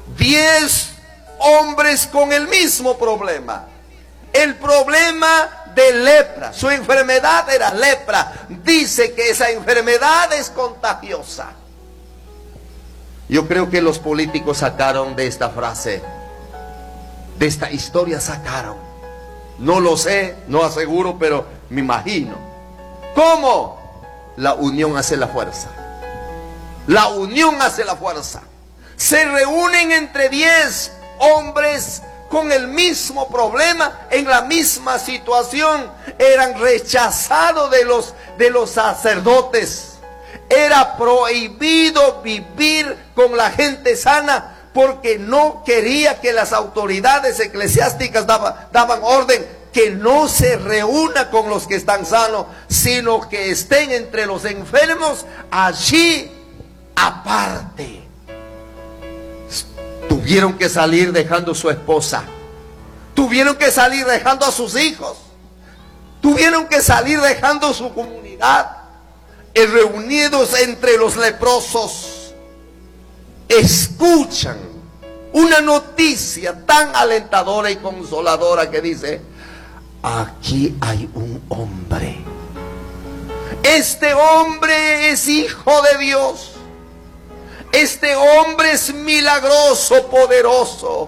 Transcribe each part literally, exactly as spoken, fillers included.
Diez hombres con el mismo problema. El problema de lepra. Su enfermedad era lepra. Dice que esa enfermedad es contagiosa. Yo creo que los políticos sacaron de esta frase, de esta historia sacaron. No lo sé, no aseguro, pero me imagino. ¿Cómo? La unión hace la fuerza. La unión hace la fuerza. Se reúnen entre diez hombres con el mismo problema, en la misma situación. Eran rechazados de los, de los sacerdotes. Era prohibido vivir con la gente sana, porque no quería que las autoridades eclesiásticas daban, daban orden que no se reúna con los que están sanos, sino que estén entre los enfermos allí aparte. Tuvieron que salir dejando su esposa, tuvieron que salir dejando a sus hijos, tuvieron que salir dejando su comunidad, y reunidos entre los leprosos, escuchan una noticia tan alentadora y consoladora que dice: aquí hay un hombre. Este hombre es hijo de Dios. Este hombre es milagroso, poderoso.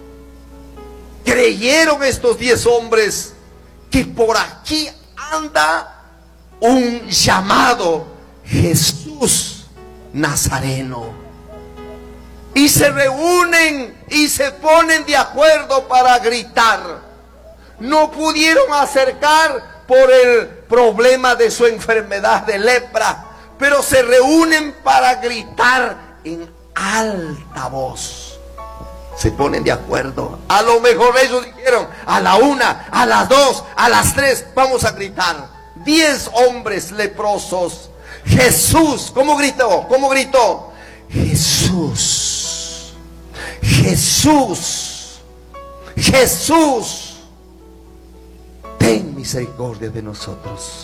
Creyeron estos diez hombres que por aquí anda un llamado Jesús Nazareno. Y se reúnen y se ponen de acuerdo para gritar. No pudieron acercar por el problema de su enfermedad de lepra, pero se reúnen para gritar en alta voz. Se ponen de acuerdo. A lo mejor ellos dijeron: a la una, a las dos, a las tres vamos a gritar. Diez hombres leprosos. Jesús, ¿cómo gritó? ¿Cómo gritó? Jesús, Jesús, Jesús, ten misericordia de nosotros.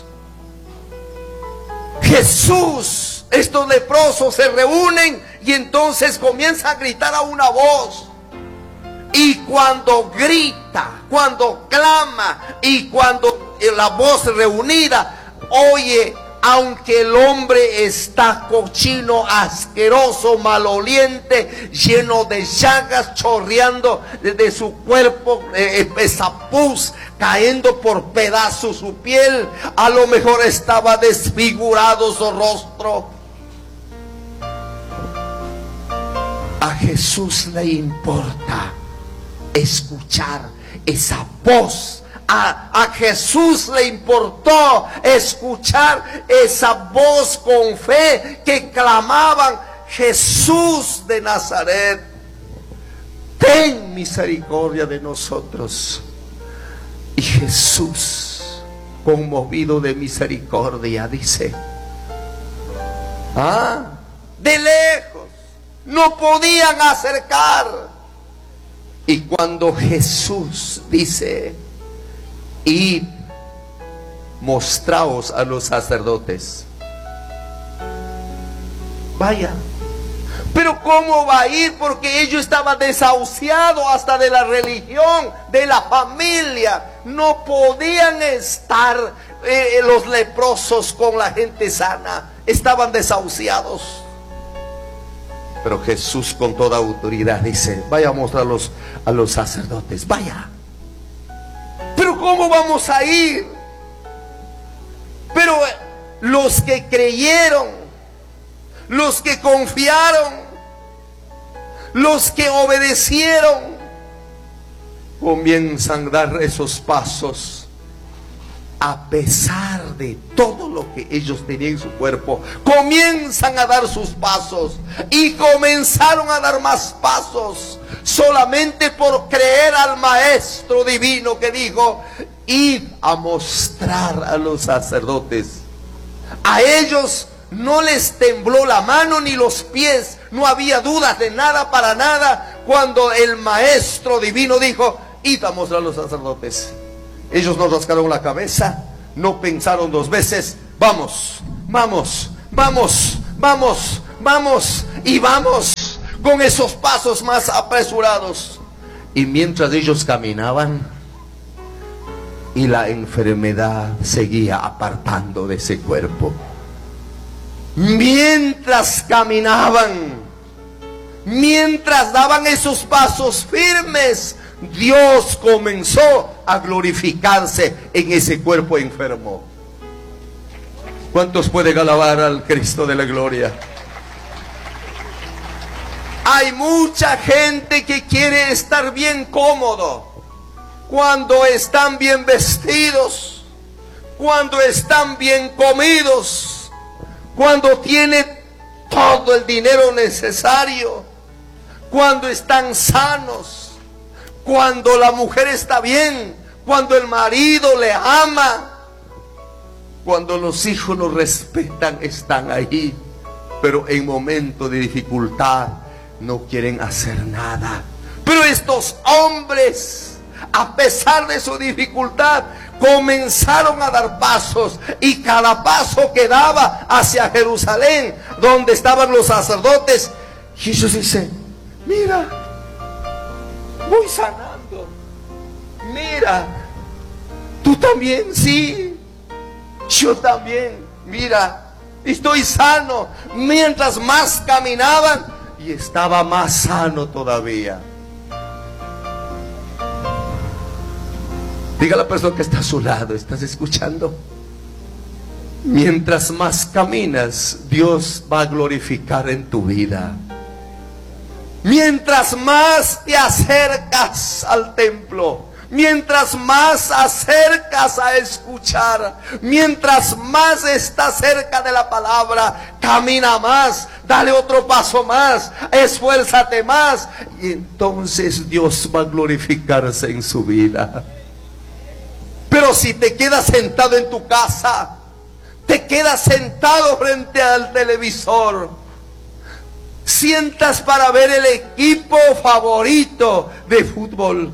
Jesús. Estos leprosos se reúnen y entonces comienza a gritar a una voz. Y cuando grita, cuando clama y cuando la voz reunida, oye, aunque el hombre está cochino, asqueroso, maloliente, lleno de llagas, chorreando de su cuerpo, eh, esa pus cayendo por pedazos su piel, a lo mejor estaba desfigurado su rostro. A Jesús le importa escuchar esa voz. A, a Jesús le importó escuchar esa voz con fe que clamaban: Jesús de Nazaret, ten misericordia de nosotros. Y Jesús, conmovido de misericordia, dice: ah, de lejos no podían acercar. Y cuando Jesús dice: id, mostraos a los sacerdotes. Vaya. Pero ¿cómo va a ir? Porque ellos estaban desahuciados hasta de la religión, de la familia. No podían estar eh, los leprosos con la gente sana. Estaban desahuciados. Pero Jesús, con toda autoridad, dice: vaya a mostrarlos a los sacerdotes. Vaya. Pero ¿cómo vamos a ir? Pero los que creyeron, los que confiaron, los que obedecieron, comienzan a dar esos pasos. A pesar de todo lo que ellos tenían en su cuerpo, comienzan a dar sus pasos. Y comenzaron a dar más pasos, solamente por creer al Maestro Divino que dijo: id a mostrar a los sacerdotes. A ellos no les tembló la mano ni los pies. No había dudas de nada, para nada, cuando el Maestro Divino dijo: id a mostrar a los sacerdotes. Ellos no rascaron la cabeza, no pensaron dos veces. Vamos, vamos, vamos, vamos, vamos y vamos. con esos pasos más apresurados. Y mientras ellos caminaban, y la enfermedad seguía apartando de ese cuerpo. Mientras caminaban, mientras daban esos pasos firmes, Dios comenzó a glorificarse en ese cuerpo enfermo. ¿Cuántos pueden alabar al Cristo de la gloria? Hay mucha gente que quiere estar bien cómodo, cuando están bien vestidos, cuando están bien comidos, cuando tienen todo el dinero necesario, cuando están sanos, cuando la mujer está bien, cuando el marido le ama, cuando los hijos lo respetan, están ahí. Pero en momentos de dificultad no quieren hacer nada. Pero estos hombres, a pesar de su dificultad, comenzaron a dar pasos, y cada paso que daba hacia Jerusalén, donde estaban los sacerdotes, Jesús dice: mira, voy sanando. Mira, tú también, sí, yo también. Mira, estoy sano. Mientras más caminaban, y estaba más sano todavía. Diga a la persona que está a su lado: ¿estás escuchando? Mientras más caminas, Dios va a glorificar en tu vida. Mientras más te acercas al templo, mientras más acercas a escuchar, mientras más estás cerca de la palabra, camina más, dale otro paso más, esfuérzate más, y entonces Dios va a glorificarse en su vida. Pero si te quedas sentado en tu casa, te quedas sentado frente al televisor, sientas para ver el equipo favorito de fútbol,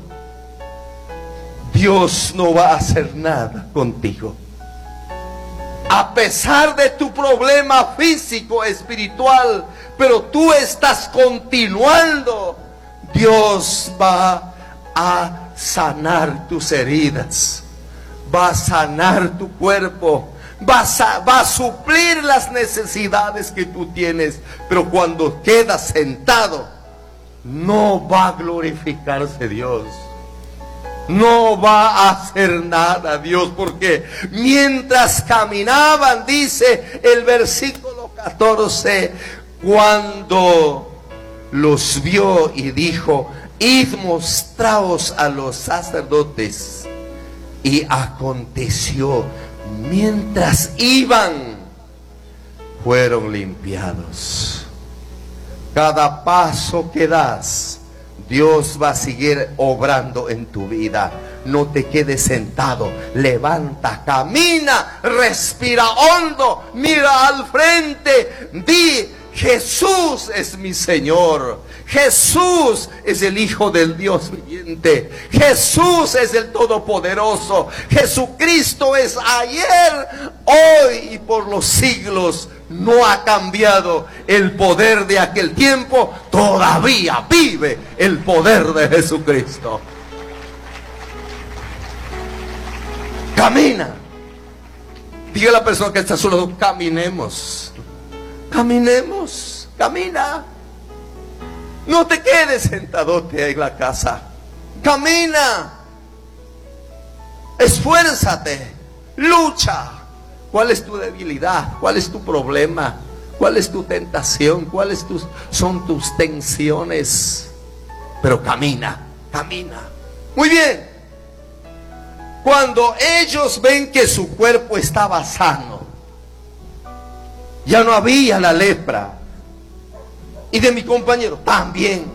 Dios no va a hacer nada contigo. A pesar de tu problema físico, espiritual, pero tú estás continuando, Dios va a sanar tus heridas, va a sanar tu cuerpo, va a, va a suplir las necesidades que tú tienes. Pero cuando quedas sentado, no va a glorificarse Dios, no va a hacer nada Dios, porque mientras caminaban, dice el versículo catorce, cuando los vio y dijo: id, mostraos a los sacerdotes. Y aconteció, mientras iban, fueron limpiados. Cada paso que das, Dios va a seguir obrando en tu vida. No te quedes sentado, levanta, camina, respira hondo, mira al frente, di: Jesús es mi Señor, Jesús es el Hijo del Dios viviente, Jesús es el Todopoderoso, Jesucristo es ayer, hoy y por los siglos. No ha cambiado. El poder de aquel tiempo todavía vive, el poder de Jesucristo. Camina. Diga a la persona que está a su lado: caminemos. Caminemos, camina. No te quedes sentadote en la casa. Camina. Esfuérzate. Lucha. ¿Cuál es tu debilidad? ¿Cuál es tu problema? ¿Cuál es tu tentación? ¿Cuáles tus, son tus tensiones? Pero camina, camina. Muy bien. Cuando ellos ven que su cuerpo estaba sano, ya no había la lepra, y de mi compañero también,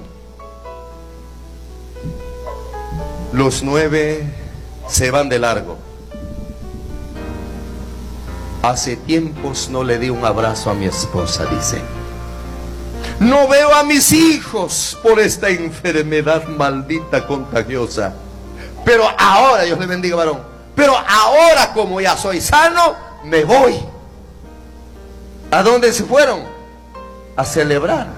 los nueve se van de largo. Hace tiempos no le di un abrazo a mi esposa, dice. No veo a mis hijos por esta enfermedad maldita contagiosa. Pero ahora, Dios le bendiga, varón, pero ahora, como ya soy sano, me voy. ¿A dónde se fueron? A celebrar.